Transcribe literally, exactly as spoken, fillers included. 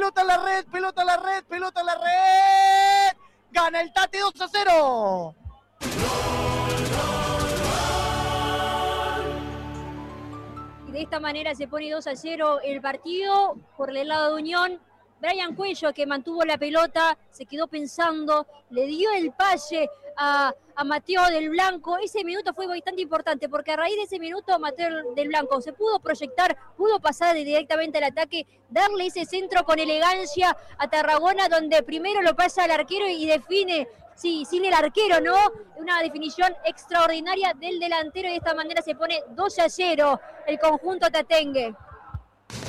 pelota en la red, pelota en la red, pelota en la red. Gana el Tate dos a cero. Y de esta manera se pone dos a cero el partido por el lado de Unión. Brian Cuello, que mantuvo la pelota, se quedó pensando, le dio el pase a, a Mateo del Blanco. Ese minuto fue bastante importante, porque a raíz de ese minuto Mateo del Blanco se pudo proyectar, pudo pasar directamente al ataque, darle ese centro con elegancia a Tarragona, donde primero lo pasa al arquero y define, sí, sin el arquero, ¿no? Una definición extraordinaria del delantero, y de esta manera se pone dos a cero el conjunto tatengue.